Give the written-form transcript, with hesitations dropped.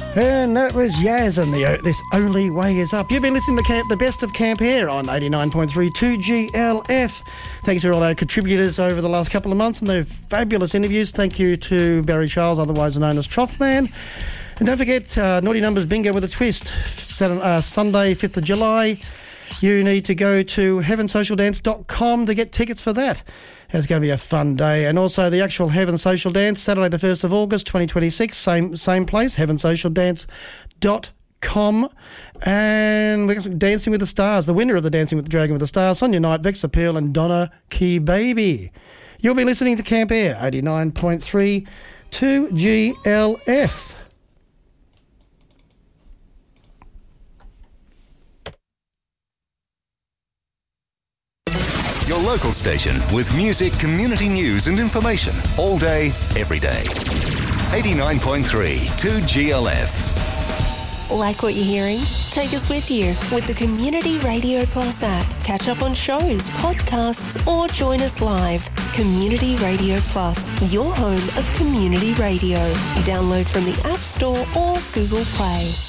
And that was Yaz and This Only Way Is Up. You've been listening to the best of Camp Air on 89.3 2GLF. Thanks to all our contributors over the last couple of months and their fabulous interviews. Thank you to Barry Charles, otherwise known as Trothman. And don't forget, Naughty Numbers Bingo with a Twist, Sunday, 5th of July. You need to go to heavensocialdance.com to get tickets for that. It's going to be a fun day. And also the actual Heaven Social Dance, Saturday the 1st of August, 2026, same place, heavensocialdance.com. And we're going Dancing with the Stars, the winner of the Dancing with the Dragon with the Stars, Sonia Knight, Vex Appeal and Donna Key Baby. You'll be listening to Camp Air, 89.3 2GLF. Your local station with music, community news and information all day, every day. 89.3 2GLF. Like what you're hearing? Take us with you with the Community Radio Plus app. Catch up on shows, podcasts, or join us live. Community Radio Plus, your home of community radio. Download from the App Store or Google Play.